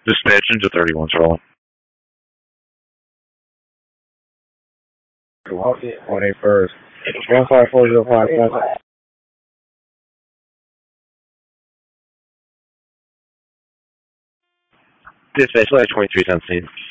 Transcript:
Dispatch into 31's rolling. On a first. 15405. Dispatch, light 23 on scene.